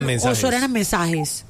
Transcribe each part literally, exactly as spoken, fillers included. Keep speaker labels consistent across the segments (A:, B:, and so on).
A: mensajes.
B: ¿O solo eran mensajes?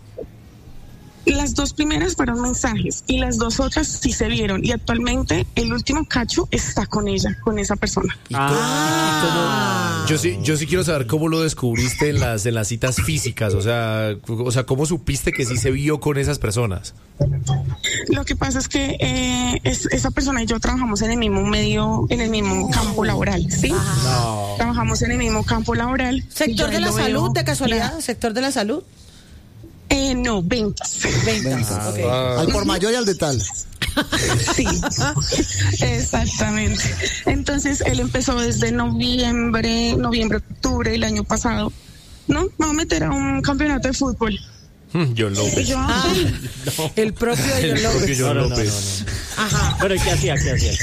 C: Las dos primeras fueron mensajes y las dos otras sí se vieron. Y actualmente el último cacho está con ella, con esa persona.
A: ¿Y cómo,
B: Ah.
A: y cómo- yo sí, yo sí quiero saber cómo lo descubriste en las, en las citas físicas. O sea, o sea, ¿cómo supiste que sí se vio con esas personas?
C: Lo que pasa es que eh, es, esa persona y yo trabajamos en el mismo medio, en el mismo campo laboral, ¿sí?
A: No.
C: Trabajamos en el mismo campo laboral. y yo
B: ¿Sector
C: a
B: de
C: él
B: la
C: lo veo-
B: salud, de casualidad? ¿Sector de la salud?
C: Eh, no, ventas.
B: Ventas,
D: Ventas.
B: ok.
A: Ah.
D: Al por mayor y al de tal.
C: Sí, exactamente. Entonces él empezó desde noviembre, noviembre, octubre del año pasado. No, me voy a meter a un campeonato de fútbol.
A: Hmm, John
C: Y
A: López.
C: yo,
B: Ah, el propio de
A: El
B: John
A: propio
B: López.
A: John
E: No, no, no,
A: López.
E: no,
B: Ajá.
E: Bueno, ¿y qué hacía? ¿Qué hacía?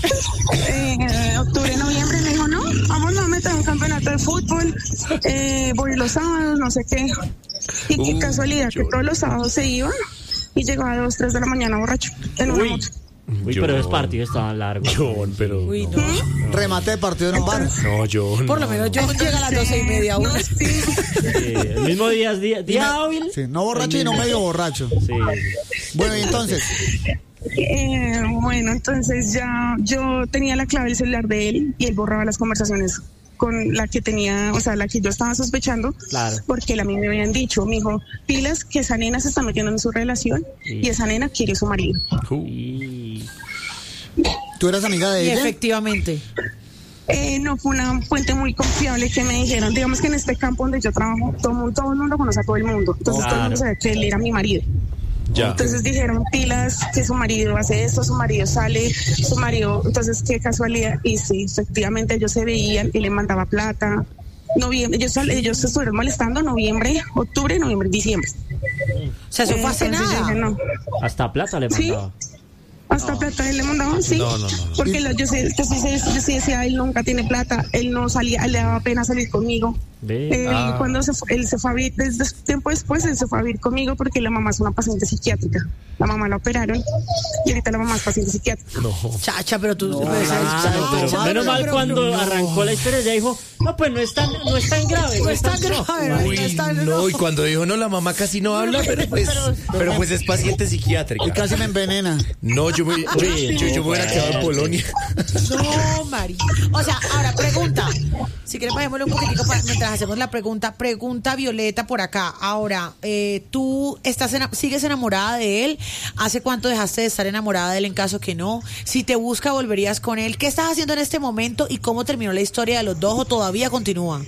C: eh, octubre, noviembre, me dijo, no, vamos a meter a un campeonato de fútbol, eh, voy los sábados, no sé qué. Y qué
A: Uh,
C: casualidad que
A: yo-
C: todos los sábados se iba y llegaba a dos, tres de la mañana borracho en una
E: Uy,
C: moto.
E: uy,
A: John.
E: pero esos partidos estaban largos.
A: John, pero...
B: Uy,
A: no.
B: no.
D: Remate de partido en un bar.
A: No, John.
B: Por lo menos yo llega a las doce y media, una.
C: No, sí.
E: Sí, el mismo día, día, día hábil.
D: Sí, no borracho y no medio borracho.
E: Sí.
D: Bueno, y entonces,
C: Eh, bueno, entonces ya yo tenía la clave del celular de él y él borraba las conversaciones con la que tenía, o sea, la que yo estaba sospechando,
E: Claro.
C: porque a mí me habían dicho, me dijo, pilas, que esa nena se está metiendo en su relación
E: Sí.
C: y esa nena quiere a su marido.
A: Uh,
E: Y...
D: ¿tú eras amiga de
B: Y
D: ella?
B: efectivamente.
C: Eh, no fue una fuente muy confiable que me dijeron, digamos que en este campo donde yo trabajo, todo, el mundo- todo el mundo conoce a todo el mundo, entonces todo el mundo
E: Claro.
C: sabía que él era mi marido.
A: ya.
C: Entonces dijeron, pilas, que su marido hace esto, su marido sale, su marido, entonces qué casualidad. Y sí, efectivamente ellos se veían y le mandaba plata. Noviembre, ellos, sal- ellos se estuvieron molestando noviembre, octubre, noviembre, diciembre.
B: O sea, eso fue hace
C: Entonces yo
B: nada.
C: dije, no.
E: Hasta plata le
C: Sí.
E: mandaba.
C: Hasta plata él le mandaba, sí.
A: No, no, no, no.
C: Porque lo- yo, sé, yo, sí, sé- yo sí decía, él nunca tiene plata, él no salía, él le daba pena salir conmigo.
E: Ve.
C: Él,
A: Ah.
C: cuando se fue, él se fue a vivir, desde tiempo después, él se fue a vivir conmigo porque la mamá es una paciente psiquiátrica. La mamá la operaron y ahorita la mamá es paciente psiquiátrica.
A: No.
B: Chacha, pero tú... pues,
E: Ah,
B: chacha,
E: no, pero
B: chacha,
E: menos mal
B: pero-
E: cuando
B: no.
E: arrancó la historia ya dijo, no, pues no es tan, no es tan grave.
B: No es tan
E: no.
B: grave, no
A: Uy,
B: es tan-
A: no, y cuando dijo, no, la mamá casi no habla, pero pues, pero pues es paciente psiquiátrica.
D: Y casi me envenena.
A: No, yo me, yo,
E: Uy,
A: yo, yo me hubiera quedado en Polonia.
B: No, Mari. O sea, ahora pregunta. Si quieres, bajémosle un poquitico para- mientras hacemos la pregunta. Pregunta Violeta por acá. Ahora, eh, ¿tú estás ena- sigues enamorada de él? ¿Hace cuánto dejaste de estar enamorada de él en caso que no? Si te busca, ¿volverías con él? ¿Qué estás haciendo en este momento y cómo terminó la historia de los dos o todavía continúa?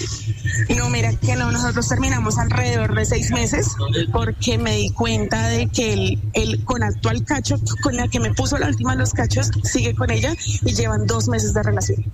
C: No, mira que no, nosotros terminamos alrededor de seis meses porque me di cuenta de que él, él con actual cacho, con la que me puso la última de los cachos, sigue con ella y llevan dos meses de relación.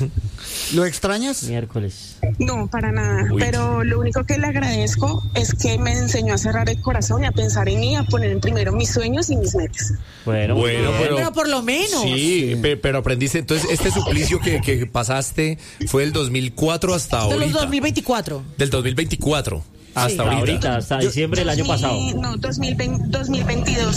D: ¿Lo extrañas?
E: Miércoles.
C: No, para nada,
A: Uy.
C: pero lo único que le agradezco es que me enseñó a cerrar el corazón y a pensar en mí, a poner en primero mis sueños y mis metas.
E: Bueno,
A: Bueno,
E: bien.
A: pero-
B: Pero por lo menos.
A: Sí, pe- pero aprendiste. Entonces, este suplicio que, que pasaste fue del dos mil cuatro hasta
B: De los
A: ahorita.
B: dos mil veinticuatro.
A: Del dos mil veinticuatro hasta
B: Sí.
A: ahorita.
E: Ahorita, hasta diciembre del año pasado.
C: Y, no, dos mil veinte, dos mil veintidós.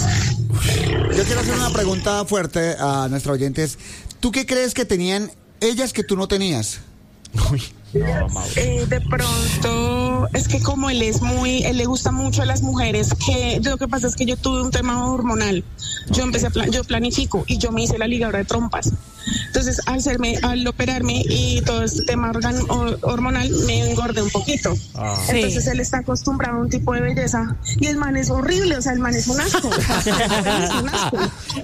D: Yo quiero hacer una pregunta fuerte a nuestros oyentes. ¿Tú qué crees que tenían ellas que tú no tenías?
A: Uy.
E: No, Mauro.
C: Eh, de pronto, es que como él es muy, él le gusta mucho a las mujeres, que lo que pasa es que yo tuve un tema hormonal. Yo empecé a plan, yo planifico y yo me hice la ligadura de trompas. Entonces, al hacerme, al operarme y todo este tema organ, o- hormonal, me engordé un poquito.
E: Ah.
C: Entonces
B: Sí.
C: él está acostumbrado a un tipo de belleza y el man es horrible, o sea, el man es un asco. Es un asco.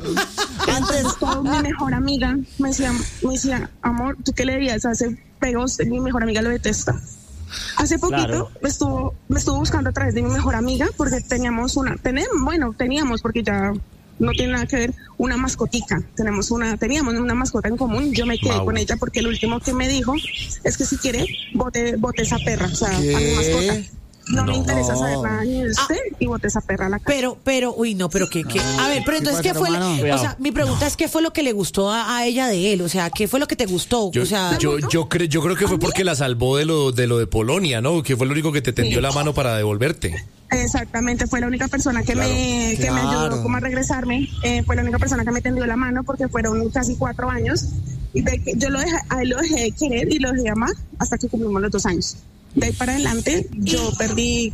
C: Antes, toda mi mejor amiga me decía, me decía, amor, ¿tú qué le dirías? Hace pegos, mi mejor amiga lo detesta. Hace poquito
E: Claro.
C: me estuvo me estuvo buscando a través de mi mejor amiga porque teníamos una, tenemos, bueno, teníamos porque ya no tiene nada que ver, una mascotica. Tenemos una, teníamos una mascota en común. Yo me quedé
A: Wow.
C: con ella porque el último que me dijo es que si quiere, bote, bote esa perra, o sea,
D: ¿Qué?
C: a mi mascota. No, me
A: No.
C: interesa saber nada ni de usted y bote esa perra a la calle.
B: Pero, pero, uy, no, pero que, que, a ver, pero entonces,
D: ¿qué
B: ¿qué
D: pasa,
B: fue? la-
D: hermano?
B: o
E: Cuidado.
B: sea, mi pregunta es, ¿qué fue lo que le gustó a, a ella de él? O sea, ¿qué fue lo que te gustó?
A: Yo,
B: o sea,
A: yo, yo, creo, yo creo que fue porque la salvó de lo, de lo de Polonia, ¿no? Que fue lo único que te tendió
C: Sí.
A: la mano para devolverte.
C: Exactamente, fue la única persona que me que me
D: Claro.
C: ayudó como a regresarme, eh, fue la única persona que me tendió la mano porque fueron casi cuatro años y de que yo lo dejé, a él lo dejé de querer y lo dejé de amar hasta que cumplimos los dos años. de ahí para adelante yo perdí